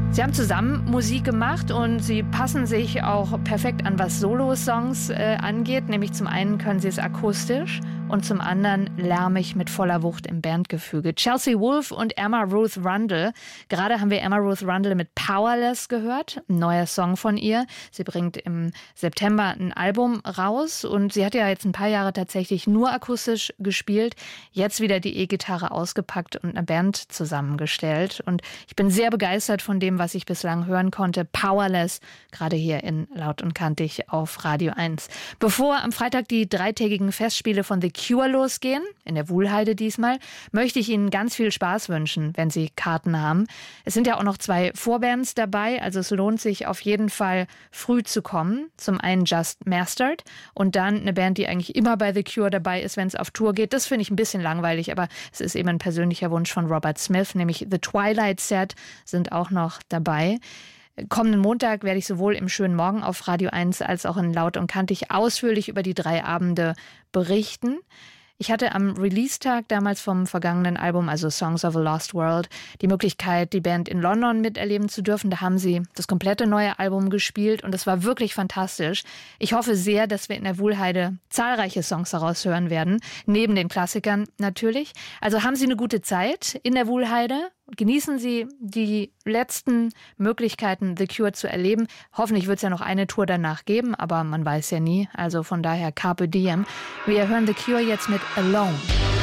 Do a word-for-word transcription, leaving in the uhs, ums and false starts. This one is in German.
Sie haben zusammen Musik gemacht und Sie passen sich auch perfekt an, was Solo-Songs äh, angeht. Nämlich zum einen können Sie es akustisch und zum anderen lärmig mit voller Wucht im Bandgefüge. Chelsea Wolfe und Emma Ruth Rundle. Gerade haben wir Emma Ruth Rundle mit Powerless gehört, ein neuer Song von ihr. Sie bringt im September ein Album raus und sie hat ja jetzt ein paar Jahre tatsächlich nur akustisch gespielt. Jetzt wieder die E-Gitarre ausgepackt und eine Band zusammengestellt. Und ich bin sehr begeistert von dem, was ich bislang hören konnte. Powerless, gerade hier in Laut und Kantig auf Radio eins. Bevor am Freitag die dreitägigen Festspiele von The Cure losgehen, in der Wuhlheide diesmal, möchte ich Ihnen ganz viel Spaß wünschen, wenn Sie Karten haben. Es sind ja auch noch zwei Vorbands dabei, also es lohnt sich auf jeden Fall früh zu kommen. Zum einen Just Mastered und dann eine Band, die eigentlich immer bei The Cure dabei ist, wenn es auf Tour geht. Das finde ich ein bisschen langweilig, aber es ist eben ein persönlicher Wunsch von Robert Smith, nämlich The Twilight Set sind auch noch dabei. Kommenden Montag werde ich sowohl im Schönen Morgen auf Radio eins als auch in Laut und Kantig ausführlich über die drei Abende berichten. Ich hatte am Release-Tag damals vom vergangenen Album, also Songs of a Lost World, die Möglichkeit, die Band in London miterleben zu dürfen. Da haben sie das komplette neue Album gespielt und es war wirklich fantastisch. Ich hoffe sehr, dass wir in der Wuhlheide zahlreiche Songs daraus hören werden, neben den Klassikern natürlich. Also haben Sie eine gute Zeit in der Wuhlheide. Genießen Sie die letzten Möglichkeiten, The Cure zu erleben. Hoffentlich wird es ja noch eine Tour danach geben, aber man weiß ja nie. Also von daher Carpe Diem. Wir hören The Cure jetzt mit Alone.